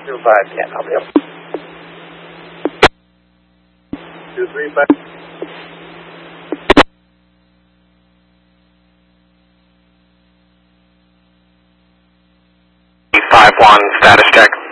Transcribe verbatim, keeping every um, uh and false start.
Two five ten, I'll be up. Two three five. Five one status check.